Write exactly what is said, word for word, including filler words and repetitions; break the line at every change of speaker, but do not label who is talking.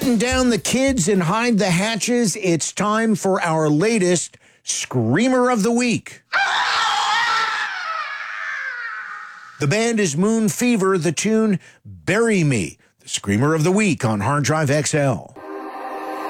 batten down the kids and hide the hatches. It's time for our latest Screamer of the Week. The band is Moon Fever, the tune Bury Me. The Screamer of the Week on Hard Drive X L.